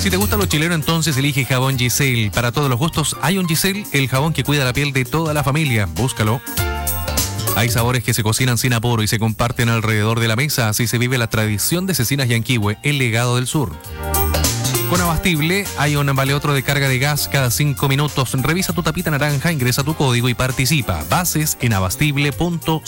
Si te gusta lo chileno, entonces elige jabón Giselle. Para todos los gustos, hay un Giselle, el jabón que cuida la piel de toda la familia. Búscalo. Hay sabores que se cocinan sin apuro y se comparten alrededor de la mesa. Así se vive la tradición de Cecinas Yanquihue, el legado del sur. Con Abastible hay un vale otro de carga de gas cada 5 minutos. Revisa tu tapita naranja, ingresa tu código y participa. Bases en abastible.cl.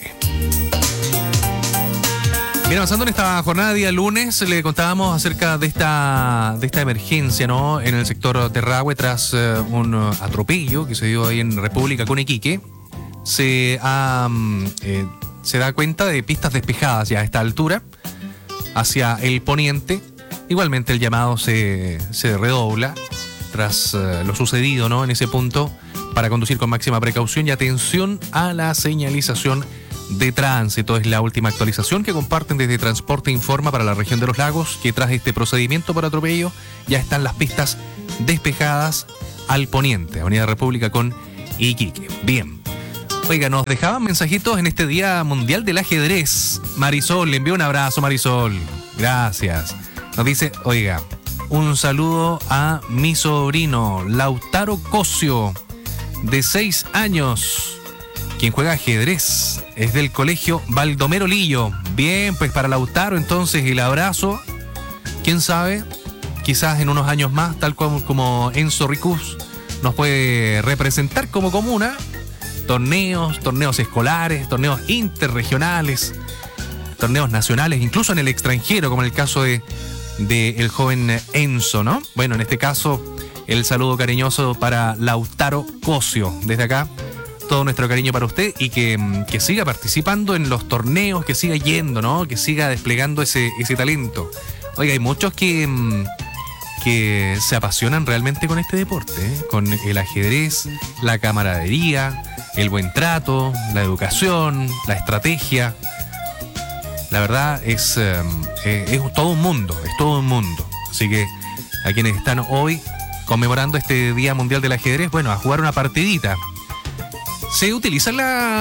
Bien, avanzando en esta jornada día lunes, le contábamos acerca de esta emergencia, ¿no? En el sector Terrahue tras un atropello que se dio ahí en República con Iquique. Se da cuenta de pistas despejadas ya a esta altura hacia el poniente. Igualmente el llamado se redobla tras lo sucedido, ¿no? En ese punto, para conducir con máxima precaución y atención a la señalización de tránsito. Es la última actualización que comparten desde Transporte Informa para la región de los lagos, que tras este procedimiento por atropello ya están las pistas despejadas al poniente, Avenida República con Iquique. Bien. Oiga, nos dejaban mensajitos en este Día Mundial del Ajedrez. Marisol, le envío un abrazo, Marisol. Gracias. Nos dice, oiga, un saludo a mi sobrino, Lautaro Cosio, de 6 años, quien juega ajedrez. Es del colegio Baldomero Lillo. Bien, pues para Lautaro entonces el abrazo. Quién sabe, quizás en unos años más, tal como Enzo Ricus nos puede representar como comuna. Torneos escolares, torneos interregionales, torneos nacionales, incluso en el extranjero, como en el caso de el joven Enzo, ¿no? Bueno, en este caso, el saludo cariñoso para Lautaro Cosio. Desde acá, todo nuestro cariño para usted y que siga participando en los torneos, que siga yendo, ¿no? Que siga desplegando ese talento. Oiga, hay muchos que se apasionan realmente con este deporte, ¿eh? Con el ajedrez, la camaradería, el buen trato, la educación, la estrategia. La verdad es todo un mundo, es todo un mundo. Así que a quienes están hoy conmemorando este Día Mundial del Ajedrez, bueno, a jugar una partidita. ¿Se utilizan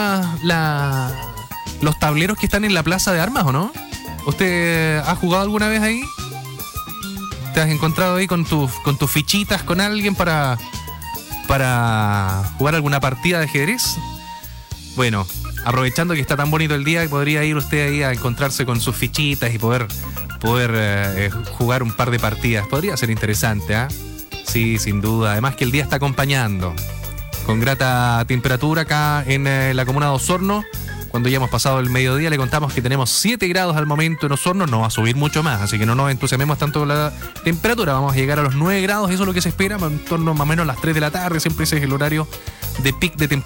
los tableros que están en la plaza de armas o no? ¿Usted ha jugado alguna vez ahí? ¿Te has encontrado ahí con tus fichitas con alguien para jugar alguna partida de ajedrez? Bueno, aprovechando que está tan bonito el día, podría ir usted ahí a encontrarse con sus fichitas y poder jugar un par de partidas. Podría ser interesante, ¿ah? Sí, sin duda. Además que el día está acompañando con grata temperatura acá en la comuna de Osorno. Cuando ya hemos pasado el mediodía, le contamos que tenemos 7 grados al momento en Osorno. No va a subir mucho más, así que no nos entusiasmemos tanto con la temperatura. Vamos a llegar a los 9 grados, eso es lo que se espera, en torno más o menos a las 3 de la tarde. Siempre ese es el horario de pic de temperatura.